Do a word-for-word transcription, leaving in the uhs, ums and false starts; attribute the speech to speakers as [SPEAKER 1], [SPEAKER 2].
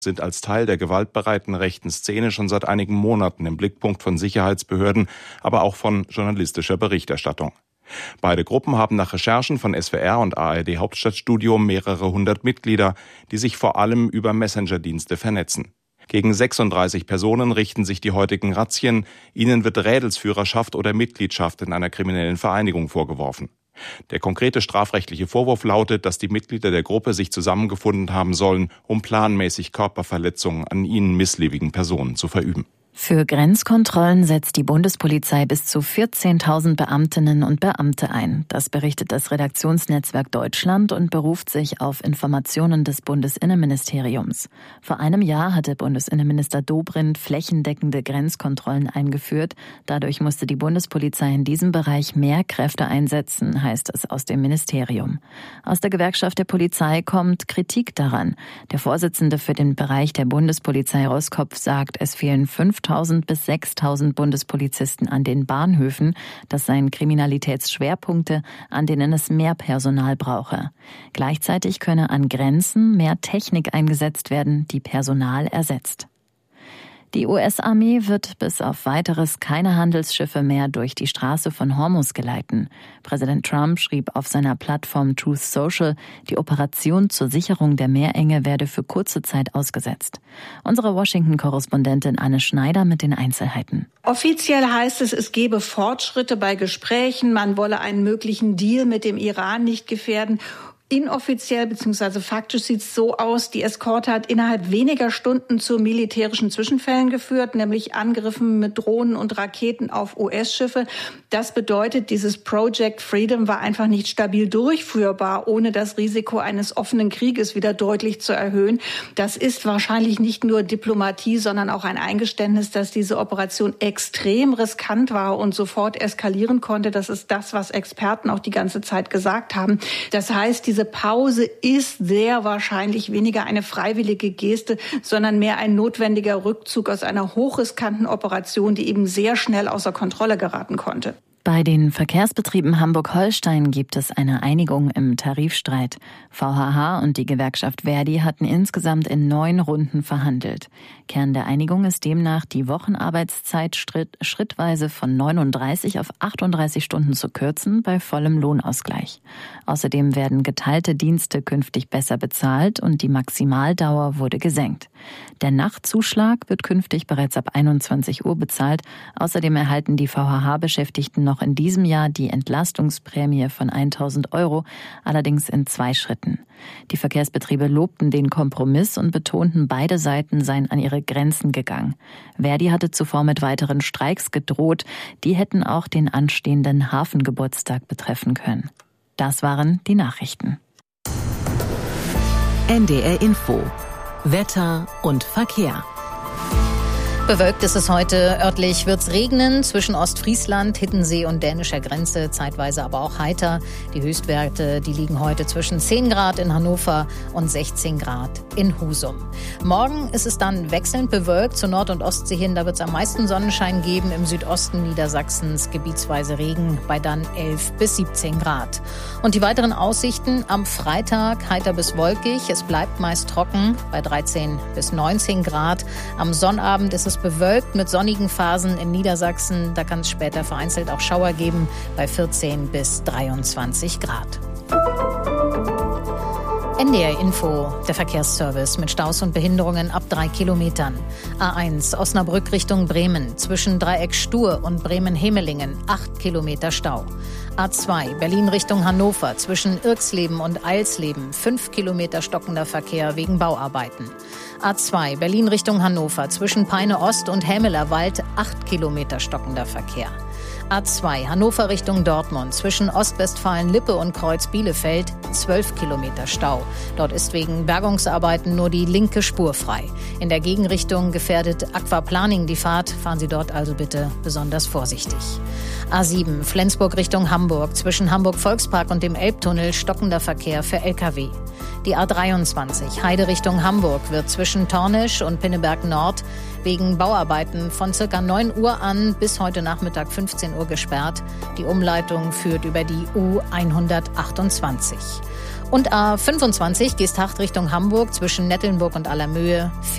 [SPEAKER 1] sind als Teil der gewaltbereiten rechten Szene schon seit einigen Monaten im Blickpunkt von Sicherheitsbehörden, aber auch von journalistischer Berichterstattung. Beide Gruppen haben nach Recherchen von S W R und A R D Hauptstadtstudio mehrere hundert Mitglieder, die sich vor allem über Messenger-Dienste vernetzen. Gegen sechsunddreißig Personen richten sich die heutigen Razzien. Ihnen wird Rädelsführerschaft oder Mitgliedschaft in einer kriminellen Vereinigung vorgeworfen. Der konkrete strafrechtliche Vorwurf lautet, dass die Mitglieder der Gruppe sich zusammengefunden haben sollen, um planmäßig Körperverletzungen an ihnen missliebigen Personen zu verüben.
[SPEAKER 2] Für Grenzkontrollen setzt die Bundespolizei bis zu vierzehntausend Beamtinnen und Beamte ein. Das berichtet das Redaktionsnetzwerk Deutschland und beruft sich auf Informationen des Bundesinnenministeriums. Vor einem Jahr hatte Bundesinnenminister Dobrindt flächendeckende Grenzkontrollen eingeführt. Dadurch musste die Bundespolizei in diesem Bereich mehr Kräfte einsetzen, heißt es aus dem Ministerium. Aus der Gewerkschaft der Polizei kommt Kritik daran. Der Vorsitzende für den Bereich der Bundespolizei Roskopf sagt, es fehlen fünftausend bis sechstausend Bundespolizisten an den Bahnhöfen. Das seien Kriminalitätsschwerpunkte, an denen es mehr Personal brauche. Gleichzeitig könne an Grenzen mehr Technik eingesetzt werden, die Personal ersetzt. Die U S-Armee wird bis auf Weiteres keine Handelsschiffe mehr durch die Straße von Hormuz geleiten. Präsident Trump schrieb auf seiner Plattform Truth Social, die Operation zur Sicherung der Meerenge werde für kurze Zeit ausgesetzt. Unsere Washington-Korrespondentin Anne Schneider mit den Einzelheiten.
[SPEAKER 3] Offiziell heißt es, es gebe Fortschritte bei Gesprächen, man wolle einen möglichen Deal mit dem Iran nicht gefährden. Inoffiziell bzw. faktisch sieht es so aus, die Eskorte hat innerhalb weniger Stunden zu militärischen Zwischenfällen geführt, nämlich Angriffen mit Drohnen und Raketen auf U S-Schiffe. Das bedeutet, dieses Project Freedom war einfach nicht stabil durchführbar, ohne das Risiko eines offenen Krieges wieder deutlich zu erhöhen. Das ist wahrscheinlich nicht nur Diplomatie, sondern auch ein Eingeständnis, dass diese Operation extrem riskant war und sofort eskalieren konnte. Das ist das, was Experten auch die ganze Zeit gesagt haben. Das heißt, diese Pause ist sehr wahrscheinlich weniger eine freiwillige Geste, sondern mehr ein notwendiger Rückzug aus einer hochriskanten Operation, die eben sehr schnell außer Kontrolle geraten konnte.
[SPEAKER 2] Bei den Verkehrsbetrieben Hamburg-Holstein gibt es eine Einigung im Tarifstreit. V H H und die Gewerkschaft Verdi hatten insgesamt in neun Runden verhandelt. Kern der Einigung ist demnach, die Wochenarbeitszeit schritt, schrittweise von neununddreißig auf achtunddreißig Stunden zu kürzen, bei vollem Lohnausgleich. Außerdem werden geteilte Dienste künftig besser bezahlt und die Maximaldauer wurde gesenkt. Der Nachtzuschlag wird künftig bereits ab einundzwanzig Uhr bezahlt. Außerdem erhalten die V H H-Beschäftigten noch in diesem Jahr die Entlastungsprämie von tausend Euro, allerdings in zwei Schritten. Die Verkehrsbetriebe lobten den Kompromiss und betonten, beide Seiten seien an ihre Grenzen gegangen. Verdi hatte zuvor mit weiteren Streiks gedroht, die hätten auch den anstehenden Hafengeburtstag betreffen können. Das waren die Nachrichten.
[SPEAKER 4] N D R Info. Wetter und Verkehr.
[SPEAKER 5] Bewölkt ist es heute. Örtlich wird's regnen zwischen Ostfriesland, Hiddensee und dänischer Grenze, zeitweise aber auch heiter. Die Höchstwerte, die liegen heute zwischen zehn Grad in Hannover und sechzehn Grad in Husum. Morgen ist es dann wechselnd bewölkt zur Nord- und Ostsee hin. Da wird es am meisten Sonnenschein geben. Im Südosten Niedersachsens gebietsweise Regen bei dann elf bis siebzehn Grad. Und die weiteren Aussichten am Freitag heiter bis wolkig. Es bleibt meist trocken bei dreizehn bis neunzehn Grad. Am Sonnabend ist es bewölkt mit sonnigen Phasen in Niedersachsen. Da kann es später vereinzelt auch Schauer geben bei vierzehn bis dreiundzwanzig Grad. N D R Info, der Verkehrsservice mit Staus und Behinderungen ab drei Kilometern. A eins Osnabrück Richtung Bremen, zwischen Dreieck Stur und Bremen-Hemelingen, acht Kilometer Stau. A zwei Berlin Richtung Hannover, zwischen Irxleben und Eilsleben, fünf Kilometer stockender Verkehr wegen Bauarbeiten. A zwei Berlin Richtung Hannover, zwischen Peine Ost und Hämelerwald, acht Kilometer stockender Verkehr. A zwei Hannover Richtung Dortmund, zwischen Ostwestfalen-Lippe und Kreuz-Bielefeld, zwölf Kilometer Stau. Dort ist wegen Bergungsarbeiten nur die linke Spur frei. In der Gegenrichtung gefährdet Aquaplaning die Fahrt. Fahren Sie dort also bitte besonders vorsichtig. A sieben Flensburg Richtung Hamburg, zwischen Hamburg-Volkspark und dem Elbtunnel stockender Verkehr für L K W. Die A dreiundzwanzig Heide Richtung Hamburg wird zwischen Tornisch und Pinneberg Nord wegen Bauarbeiten von circa neun Uhr an bis heute Nachmittag fünfzehn Uhr gesperrt. Die Umleitung führt über die U hundertachtundzwanzig. Und A fünfundzwanzig Geesthacht Richtung Hamburg zwischen Nettelnburg und Allermöhe.